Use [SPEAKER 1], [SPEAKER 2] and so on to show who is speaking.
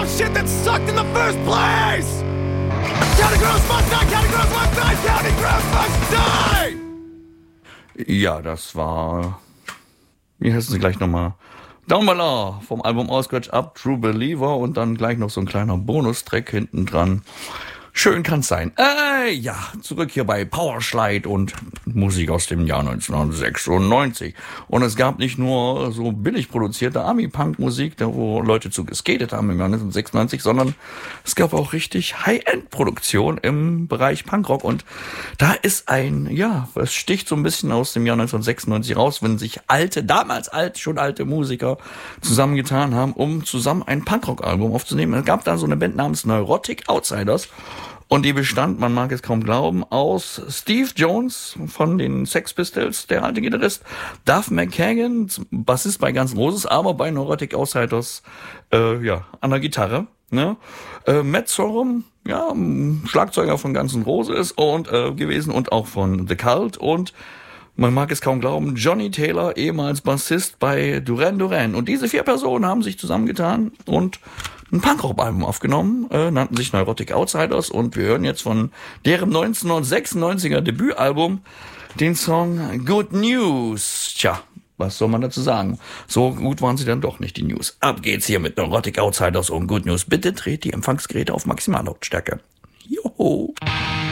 [SPEAKER 1] all shit that sucked in the first place! County Girls must die! County Girls must die! County Girls must die! Ja, das war... Wie heißen sie gleich nochmal? Down by Law vom Album All Scratch Up, True Believer und dann gleich noch so ein kleiner Bonustrack hinten dran. Schön kann's sein. Ja, zurück hier bei Powerslide und Musik aus dem Jahr 1996. Und es gab nicht nur so billig produzierte Ami-Punk-Musik, da wo Leute zu geskatet haben im Jahr 1996, sondern es gab auch richtig High-End-Produktion im Bereich Punkrock. Und da ist es sticht so ein bisschen aus dem Jahr 1996 raus, wenn sich schon alte Musiker zusammengetan haben, um zusammen ein Punkrock-Album aufzunehmen. Es gab da so eine Band namens Neurotic Outsiders. Und die bestand, man mag es kaum glauben, aus Steve Jones von den Sex Pistols, der alte Gitarrist, Duff McKagan, Bassist bei Guns N' Roses, aber bei Neurotic Outsiders an der Gitarre. Ne? Matt Sorum, Schlagzeuger von Guns N' Roses und gewesen und auch von The Cult und man mag es kaum glauben, Johnny Taylor, ehemals Bassist bei Duran Duran. Und diese 4 Personen haben sich zusammengetan und ein Punkrock-Album aufgenommen, nannten sich Neurotic Outsiders und wir hören jetzt von deren 1996er Debütalbum den Song Good News. Tja, was soll man dazu sagen? So gut waren sie dann doch nicht, die News. Ab geht's hier mit Neurotic Outsiders und Good News. Bitte dreht die Empfangsgeräte auf Maximallautstärke. Joho!